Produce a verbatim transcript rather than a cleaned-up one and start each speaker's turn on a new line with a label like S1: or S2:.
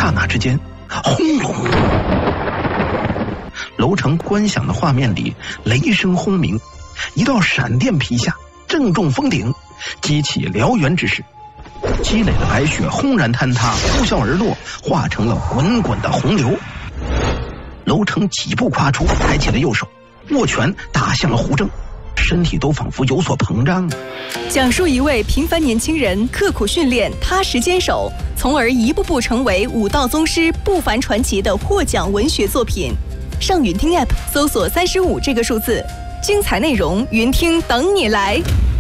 S1: 刹那之间，轰隆！楼城观想的画面里，雷声轰鸣，一道闪电劈下，正中峰顶，激起燎原之势。积累的白雪轰然坍塌，呼啸而落，化成了滚滚的洪流。楼城几步跨出，抬起了右手，握拳打向了胡正，身体都仿佛有所膨胀。
S2: 讲述一位平凡年轻人刻苦训练、踏实坚守，从而一步步成为武道宗师不凡传奇的获奖文学作品。上云听 App 搜索三十五这个数字，精彩内容云听等你来。